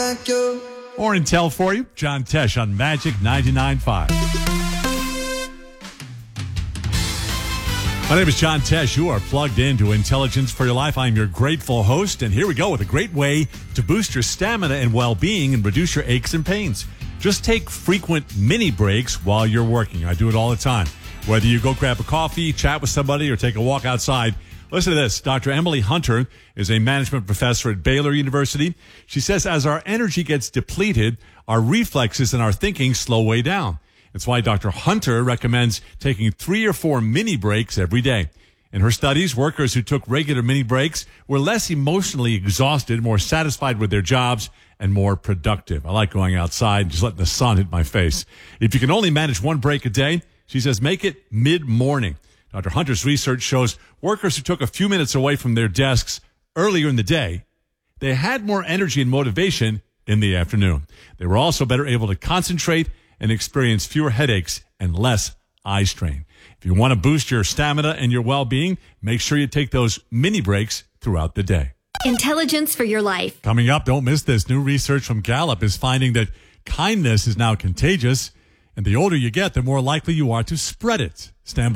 like you. More intel for you. John Tesh on Magic 99.5. My name is John Tesh. You are plugged into Intelligence for Your Life. I'm your grateful host, and here we go with a great way to boost your stamina and well-being and reduce your aches and pains. Just take frequent mini breaks while you're working. I do it all the time. Whether you go grab a coffee, chat with somebody, or take a walk outside. Listen to this. Dr. Emily Hunter is a management professor at Baylor University. She says as our energy gets depleted, our reflexes and our thinking slow way down. That's why Dr. Hunter recommends taking 3 or 4 mini breaks every day. In her studies, workers who took regular mini breaks were less emotionally exhausted, more satisfied with their jobs, and more productive. I like going outside and just letting the sun hit my face. If you can only manage 1 break a day, she says make it mid-morning. Dr. Hunter's research shows workers who took a few minutes away from their desks earlier in the day, they had more energy and motivation in the afternoon. They were also better able to concentrate and experience fewer headaches and less eye strain. If you want to boost your stamina and your well-being, make sure you take those mini breaks throughout the day. Intelligence for Your Life. Coming up, don't miss this. New research from Gallup is finding that kindness is now contagious, and the older you get, the more likely you are to spread it. Stand by.